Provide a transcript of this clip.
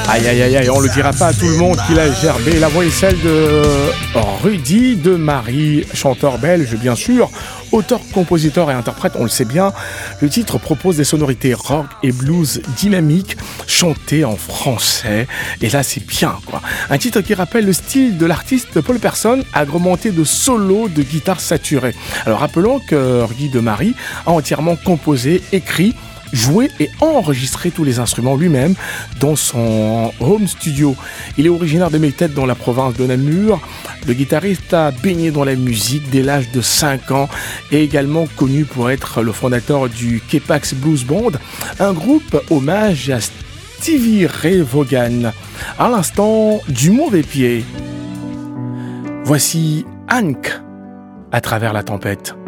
Aïe aïe aïe aïe, on le dira pas à tout le monde qu'il a gerbé. La voix est celle de Rudy de Marie, chanteur belge bien sûr, auteur, compositeur et interprète, on le sait bien. Le titre propose des sonorités rock et blues dynamiques, chantées en français. Et là c'est bien quoi. Un titre qui rappelle le style de l'artiste Paul Persson, agrémenté de solos de guitare saturée. Alors rappelons que Rudy de Marie a entièrement composé, écrit, jouer et enregistrer tous les instruments lui-même dans son home studio. Il est originaire de Meillet dans la province de Namur. Le guitariste a baigné dans la musique dès l'âge de 5 ans et également connu pour être le fondateur du Kepax Blues Band, un groupe hommage à Stevie Ray Vaughan. À l'instant, du mauvais pied. Voici Hank à travers la tempête.